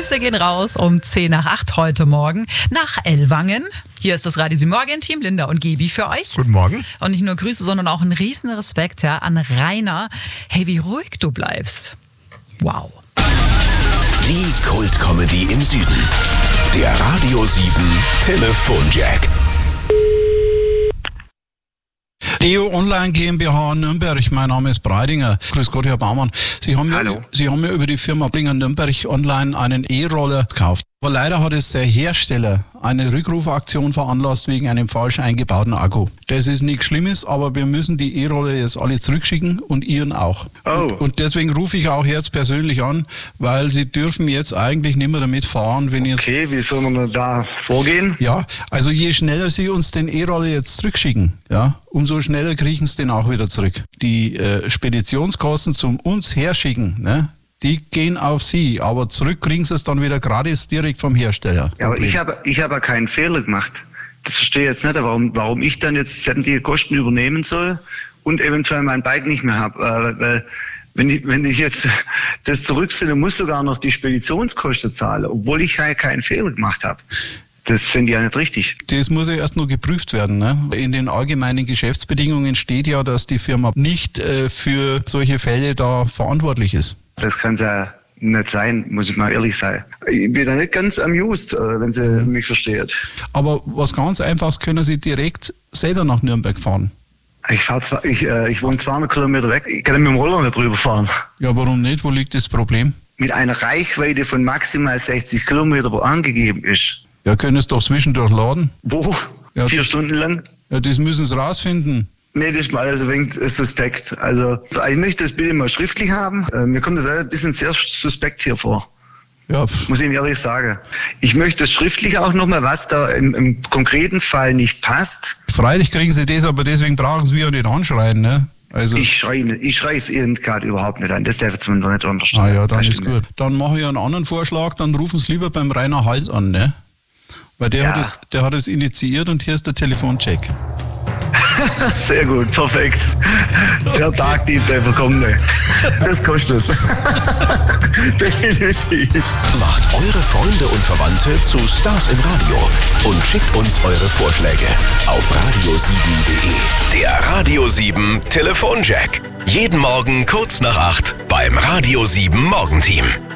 Grüße gehen raus um 7:10 heute Morgen nach Ellwangen. Hier ist das Radio 7 Morgen-Team, Linda und Gebi für euch. Guten Morgen. Und nicht nur Grüße, sondern auch einen riesen Respekt an Rainer. Hey, wie ruhig du bleibst. Wow. Die Kult-Comedy im Süden. Der Radio 7 Telefonjack. Deo Online GmbH Nürnberg, mein Name ist Breidinger. Grüß Gott, Herr Baumann. Sie haben ja über die Firma Bringer Nürnberg Online einen E-Roller gekauft. Aber leider hat es der Hersteller eine Rückrufaktion veranlasst wegen einem falsch eingebauten Akku. Das ist nichts Schlimmes, aber wir müssen die E-Roller jetzt alle zurückschicken und Ihren auch. Oh. Und deswegen rufe ich auch jetzt persönlich an, weil Sie dürfen jetzt eigentlich nicht mehr damit fahren, wenn jetzt... Okay, wie soll man da vorgehen? Ja, also je schneller Sie uns den E-Roller jetzt zurückschicken, ja, umso schneller kriegen Sie den auch wieder zurück. Die Speditionskosten zum uns herschicken, ne, die gehen auf Sie, aber zurück kriegen Sie es dann wieder gratis direkt vom Hersteller. Ja, aber ich habe ja keinen Fehler gemacht. Das verstehe ich jetzt nicht, warum ich dann jetzt sämtliche Kosten übernehmen soll und eventuell mein Bike nicht mehr habe. Weil wenn ich jetzt das zurücksende, muss sogar noch die Speditionskosten zahlen, obwohl ich ja keinen Fehler gemacht habe. Das finde ich ja nicht richtig. Das muss ja erst nur geprüft werden. Ne? In den allgemeinen Geschäftsbedingungen steht ja, dass die Firma nicht für solche Fälle da verantwortlich ist. Das kann es ja nicht sein, muss ich mal ehrlich sein. Ich bin da nicht ganz amused, wenn sie mich versteht. Aber was ganz Einfaches, können Sie direkt selber nach Nürnberg fahren? Ich wohne 200 Kilometer weg. Ich kann mit dem Roller nicht drüber fahren. Ja, warum nicht? Wo liegt das Problem? Mit einer Reichweite von maximal 60 Kilometer, wo angegeben ist. Ja, können es doch zwischendurch laden. Wo? Ja, 4 Stunden lang? Ja, das müssen Sie rausfinden. Nee, das ist mal also ein wenig suspekt. Also ich möchte das bitte mal schriftlich haben. Mir kommt das ein bisschen sehr suspekt hier vor. Ja. Muss ich Ihnen ehrlich sagen. Ich möchte das schriftlich auch nochmal, was da im konkreten Fall nicht passt. Freilich kriegen Sie das, aber deswegen brauchen Sie ja nicht anschreien, ne? Also ich schreie es Ihnen gerade überhaupt nicht an. Das darf jetzt man noch nicht unterstellen. Ah ja, dann ist gut. Dann mache ich einen anderen Vorschlag, dann rufen Sie lieber beim Rainer Hals an, ne? Weil der hat es initiiert und hier ist der Telefoncheck. Sehr gut, perfekt. Der Tagdieb, der Verkommene. Das kostet. Definitiv. Macht eure Freunde und Verwandte zu Stars im Radio und schickt uns eure Vorschläge auf radio7.de. Der Radio 7 Telefonjack. Jeden Morgen kurz nach 8 beim Radio 7 Morgenteam.